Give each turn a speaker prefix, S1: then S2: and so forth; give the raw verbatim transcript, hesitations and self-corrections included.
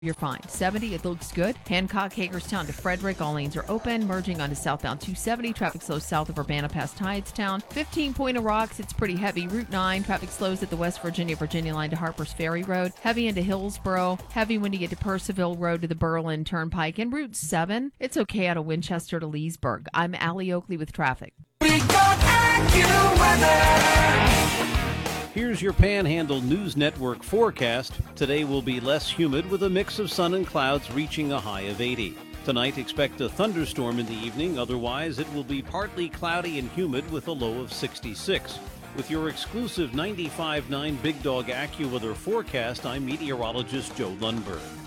S1: You're fine. seventy, it looks good. Hancock, Hagerstown to Frederick, all lanes are open. Merging onto southbound two seventy, traffic slows south of Urbana past Hydestown. fifteen, Point of Rocks, it's pretty heavy. Route nine, traffic slows at the West Virginia, Virginia line to Harpers Ferry Road. Heavy into Hillsboro. Heavy when you get to Percival Road to the Berlin Turnpike. And Route seven, it's okay out of Winchester to Leesburg. I'm Allie Oakley with traffic.
S2: We got AccuWeather.
S3: Here's your Panhandle News Network forecast. Today will be less humid with a mix of sun and clouds reaching a high of eighty. Tonight, expect a thunderstorm in the evening. Otherwise, it will be partly cloudy and humid with a low of sixty-six. With your exclusive ninety-five point nine Big Dog AccuWeather forecast, I'm meteorologist Joe Lundberg.